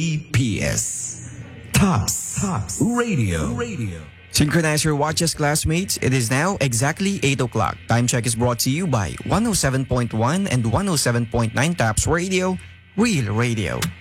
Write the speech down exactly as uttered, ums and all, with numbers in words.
E P S Tops Tops Radio Radio. Synchronize your watches, classmates. It is now exactly eight o'clock. Time check is brought to you by one oh seven point one and one oh seven point nine Tops Radio, Real Radio.